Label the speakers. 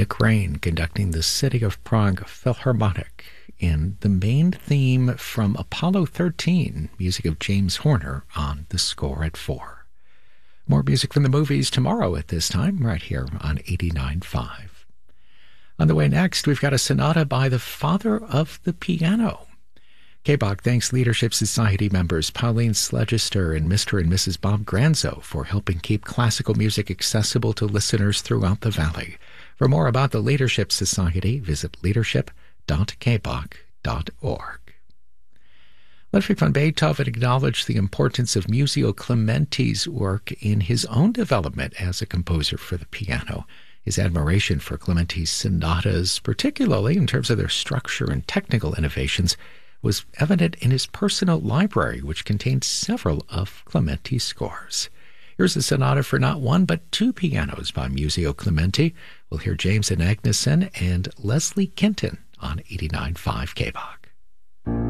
Speaker 1: Nick Rain conducting the City of Prague Philharmonic in the main theme from Apollo 13, music of James Horner on the score at 4. More music from the movies tomorrow at this time, right here on 89.5. On the way next, we've got a sonata by the father of the piano. KBOC thanks Leadership Society members Pauline Slegester and Mr. and Mrs. Bob Granzo for helping keep classical music accessible to listeners throughout the valley. For more about the Leadership Society, visit leadership.kboc.org. Ludwig van Beethoven acknowledged the importance of Muzio Clementi's work in his own development as a composer for the piano. His admiration for Clementi's sonatas, particularly in terms of their structure and technical innovations, was evident in his personal library, which contained several of Clementi's scores. Here's a sonata for not one but two pianos by Muzio Clementi. We'll hear James Agneson and Leslie Kenton on 89.5 KBOC.